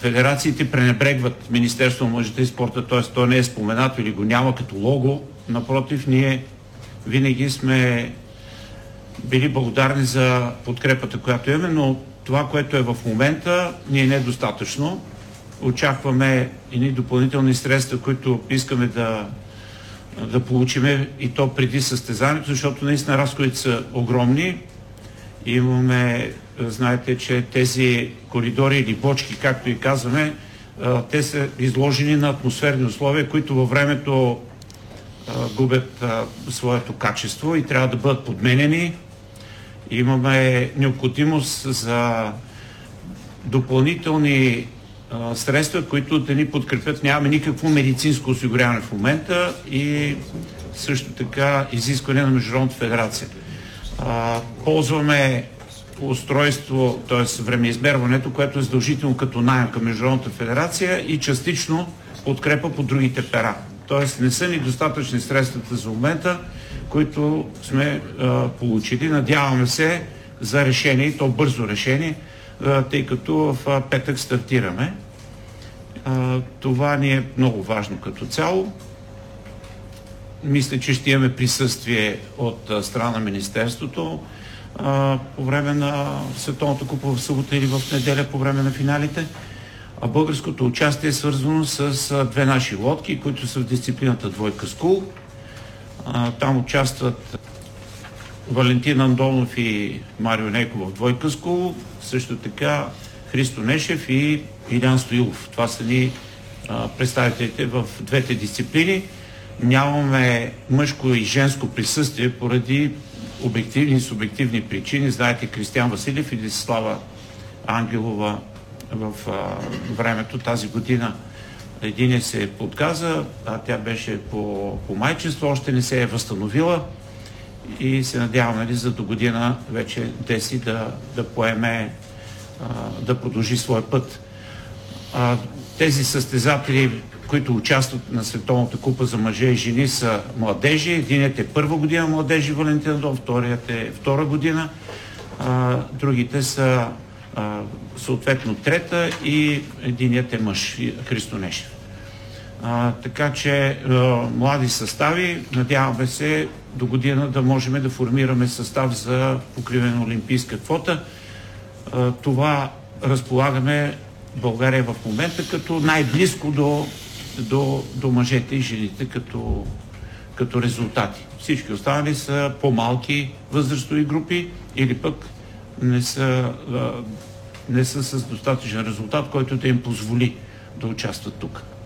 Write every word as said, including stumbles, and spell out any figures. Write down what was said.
федерациите пренебрегват Министерство на младежта и спорта, т.е. то не е споменато или го няма като лого. Напротив, ние винаги сме били благодарни за подкрепата, която имаме, но това, което е в момента, ни е недостатъчно. Очакваме едни допълнителни средства, които искаме да, да получиме и то преди състезанието, защото наистина разходите са огромни. Имаме, знаете, че тези коридори или бочки, както и казваме, те са изложени на атмосферни условия, които във времето губят своето качество и трябва да бъдат подменени. Имаме необходимост за допълнителни средства, които да ни подкрепят. Нямаме никакво медицинско осигуряване в момента и също така изискване на Международната федерация. А, ползваме устройство, т.е. времеизмерването, което е задължително като наем към Международната федерация и частично подкрепа по другите пера. Т.е. не са ни достатъчни средствата за момента, които сме а, получили. Надяваме се за решение, и то бързо решение, а, тъй като в а, петък стартираме. А, това ни е много важно като цяло. Мисля, че ще имаме присъствие от а, страна на Министерството а, по време на Световната купа в събота или в неделя по време на финалите. А българското участие е свързано с а, две наши лодки, които са в дисциплината двойка скул. А, там участват Валентин Андонов и Марио Нейков в двойка скул, също така Христо Нешев и Илян Стоилов. Това са ни а, представителите в двете дисциплини. Нямаме мъжко и женско присъствие поради обективни и субективни причини. Знаете, Кристиан Василев и Десислава Ангелова в а, времето тази година единия се отказа, а тя беше по, по майчество, още не се е възстановила и се надяваме ли за до година вече Деси да, да поеме, а, да продължи своя път. А, тези състезатели, които участват на Световната купа за мъже и жени, са младежи. Единият е първа година младежи Валентин Андонов, вторият е втора година, а, другите са а, съответно трета и единият е мъж, Христо Нешев. А, така че а, млади състави, надяваме се до година да можем да формираме състав за покриване на олимпийска квота. А, това разполагаме България в момента като най-близко до, до, до мъжете и жените като, като резултати. Всички останали са по-малки възрастови групи или пък не са, а, не са с достатъчен резултат, който да им позволи да участват тук.